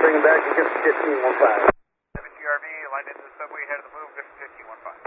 bring him back and get 1515. 7 GRV, line into the subway, head of the move, good for 1515.